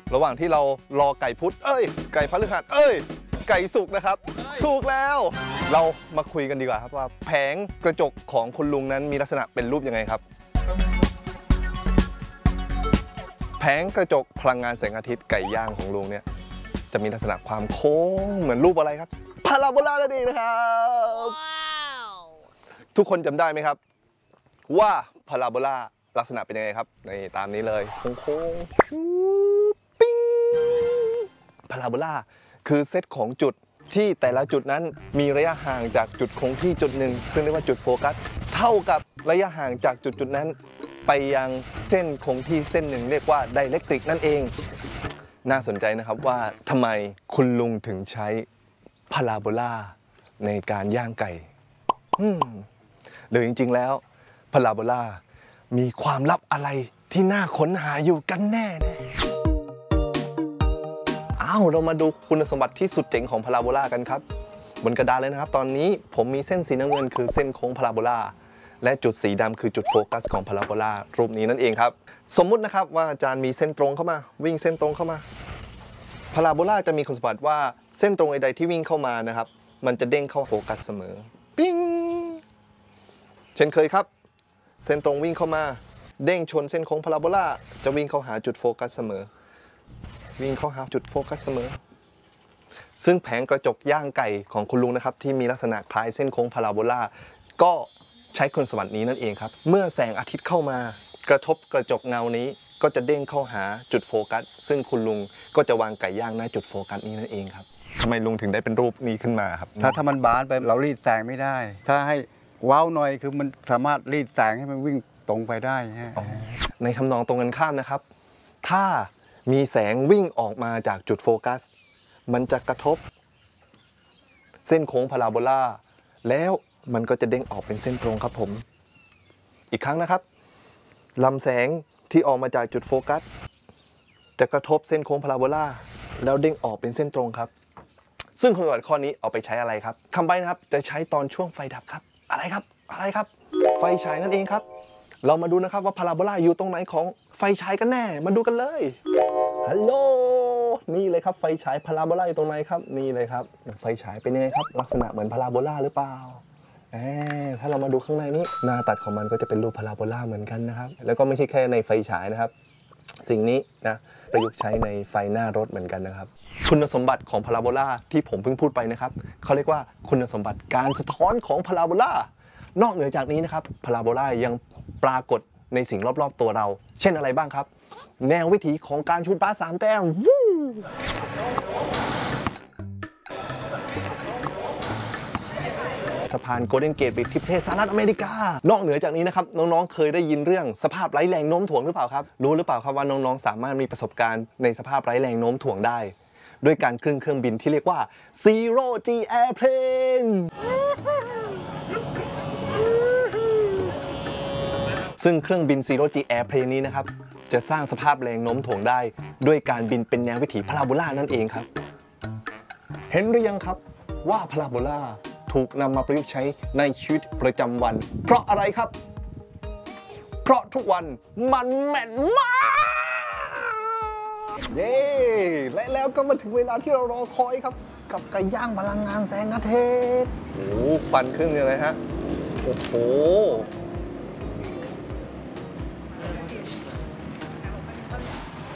ระหว่างที่เรารอไก่พุธไก่พฤหัสไก่สุกนะครับถูกแล้วเรามาคุยกันดีกว่าครับว่าแผงกระจกของคุณลุงนั้นมีลักษณะเป็นรูปยังไงครับแผงกระจกพลังงานแสงอาทิตย์ไก่ย่างของลุงเนี่ยจะมีลักษณะความโค้งเหมือนรูปอะไรครับพาราโบลานั่นเองนะครับทุกคนจำได้ไหมครับว่าพาราโบลาลักษณะเป็นยังไงครับในตามนี้เลยโค้งปิ้งพาราโบลาคือเซตของจุดที่แต่ละจุดนั้นมีระยะห่างจากจุดคงที่จุดหนึ่งซึ่งเรียกว่าจุดโฟกัสเท่ากับระยะห่างจากจุดนั้นไปยังเส้นคงที่เส้นหนึ่งเรียกว่าไดเรกตริกนั่นเองน่าสนใจนะครับว่าทำไมคุณลุงถึงใช้พาราโบลาในการย่างไก่หรือจริงๆแล้วพาราโบลามีความลับอะไรที่น่าค้นหาอยู่กันแน่เรามาดูคุณสมบัติที่สุดเจ๋งของพาราโบลากันครับบนกระดานเลยนะครับตอนนี้ผมมีเส้นสีน้ำเงินคือเส้นโค้งพาราโบลาและจุดสีดำคือจุดโฟกัสของพาราโบลารูปนี้นั่นเองครับสมมุตินะครับว่าอาจารย์มีเส้นตรงเข้ามาวิ่งเส้นตรงเข้ามาพาราโบลาจะมีคุณสมบัติว่าเส้นตรงใดๆที่วิ่งเข้ามานะครับมันจะเด้งเข้าโฟกัสเสมอปิ้งเช่นเคยครับเส้นตรงวิ่งเข้ามาเด้งชนเส้นโค้งพาราโบลาจะวิ่งเข้าหาจุดโฟกัสเสมอวิ่งเข้าหาจุดโฟกัสเสมอซึ่งแผงกระจกย่างไก่ของคุณลุงนะครับที่มีลักษณะคล้ายเส้นโค้งพาราโบลาก็ใช้คุณสมบัตินี้นั่นเองครับเมื่อแสงอาทิตย์เข้ามากระทบกระจกเงานี้ก็จะเด้งเข้าหาจุดโฟกัสซึ่งคุณลุงก็จะวางไก่ย่างณจุดโฟกัสนี้นั่นเองครับทำไมลุงถึงได้เป็นรูปนี้ขึ้นมาครับถ้ามันบานไปเรารีดแสงไม่ได้ถ้าให้ว้าวหน่อยคือมันสามารถรีดแสงให้มันวิ่งตรงไปได้ฮะในทำนองตรงกันข้ามนะครับถ้ามีแสงวิ่งออกมาจากจุดโฟกัสมันจะกระทบเส้นโค้งพาราโบลาแล้วมันก็จะเด้งออกเป็นเส้นตรงครับผมอีกครั้งนะครับลำแสงที่ออกมาจากจุดโฟกัสจะกระทบเส้นโค้งพาราโบลาแล้วเด้งออกเป็นเส้นตรงครับซึ่งคุณสมบัติข้อนี้เอาไปใช้อะไรครับคำใบ้นะครับจะใช้ตอนช่วงไฟดับครับอะไรครับไฟฉายนั่นเองครับเรามาดูนะครับว่าพาราโบลาอยู่ตรงไหนของไฟฉายกันแน่มาดูกันเลยฮัลโหลนี่เลยครับไฟฉายพาราโบลาอยู่ตรงไหนครับนี่เลยครับไฟฉายเป็นยังไงครับลักษณะเหมือนพาราโบลาหรือเปล่าถ้าเรามาดูข้างในนี้หน้าตัดของมันก็จะเป็นรูปพาราโบลาเหมือนกันนะครับแล้วก็ไม่ใช่แค่ในไฟฉายนะครับสิ่งนี้นะประยุกต์ใช้ในไฟหน้ารถเหมือนกันนะครับคุณสมบัติของพาราโบลาที่ผมเพิ่งพูดไปนะครับเขาเรียกว่าคุณสมบัติการสะท้อนของพาราโบลานอกเหนือจากนี้นะครับพาราโบลายังปรากฏในสิ่งรอบๆตัวเราเช่นอะไรบ้างครับแนววิถีของการชูดบาส3 แต้มสะพานโกลเด้นเกตบริดจ์ที่ประเทศสหรัฐอเมริกานอกเหนือจากนี้นะครับน้องๆเคยได้ยินเรื่องสภาพไร้แรงโน้มถ่วงหรือเปล่าครับรู้หรือเปล่าครับว่าน้องๆสามารถมีประสบการณ์ในสภาพไร้แรงโน้มถ่วงได้ด้วยการขึ้นเครื่องบินที่เรียกว่า Zero G Airplane ซึ่งเครื่องบิน Zero G Airplane นี้นะครับจะสร้างสภาพแรงโน้มถ่วงได้ด้วยการบินเป็นแนววิถีพาราโบลานั่นเองครับเห็นหรือยังครับว่าพาราโบลาถูกนำมาประยุกต์ใช้ในชีวิตประจำวันเพราะอะไรครับเพราะทุกวันมันแม่นมากเย้และแล้วก็มาถึงเวลาที่เรารอคอยครับกับไก่ย่างพลังงานแสงอาทิตย์โอ้ควันขึ้นเลยฮะโอ้โห